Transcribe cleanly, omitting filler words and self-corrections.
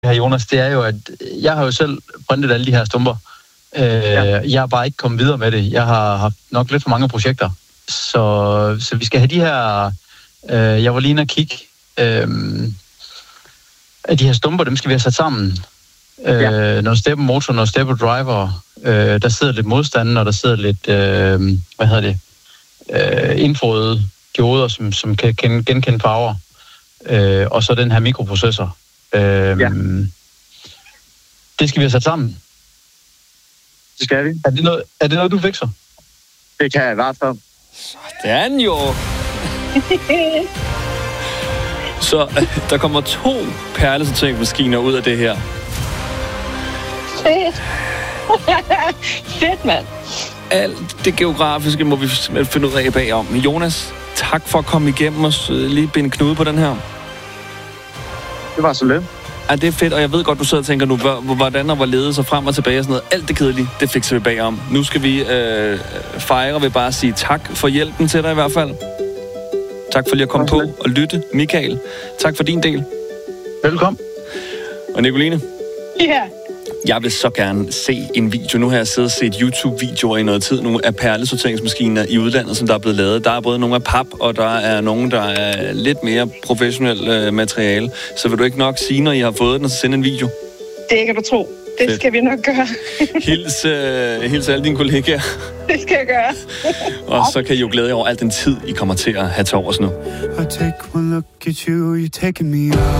her, Jonas, det er jo, at jeg har jo selv printet alle de her stumper. Jeg har bare ikke kommet videre med det. Jeg har haft nok lidt for mange projekter. Så vi skal have de her... jeg var lige inde og kigge. De her stumper, dem skal vi have sat sammen. Noget stepper motor, noget stepper driver. Der sidder lidt modstand, og der sidder lidt... infrarøde dioder, som kan genkende farver. Og så den her mikroprocessor. Det skal vi have sat sammen. Det skal vi. Er det noget, du fikser? Det kan jeg i hvert fald. Sådan jo. Så der kommer 2 perlesorteringsmaskiner ud af det her. Fedt. Fedt, mand. Alt det geografiske må vi finde ud af bagom. Jonas, tak for at komme igennem og lige binde knude på den her. Det var så lidt. Ja, det er fedt, og jeg ved godt, du sidder og tænker nu, hvordan og hvorledes og frem og tilbage og sådan noget. Alt det kedelige, det fikser vi bagom. Nu skal vi fejre ved bare at sige tak for hjælpen til dig i hvert fald. Tak for lige at komme på og lytte. Michael, tak for din del. Velkommen. Og Nicoline? Ja. Jeg vil så gerne se en video. Nu har jeg siddet og set YouTube-videoer i noget tid nu af perlesorteringsmaskiner i udlandet, som der er blevet lavet. Der er både nogle af pap, og der er nogle, der er lidt mere professionelt materiale. Så vil du ikke nok sige, når I har fået den, og så sende en video? Det kan du tro. Det fedt. Skal vi nok gøre. Hils alle dine kollegaer. Det skal jeg gøre. Og så kan I jo glæde jer over al den tid, I kommer til at have til overs nu. I take one look at you, you're taking me out.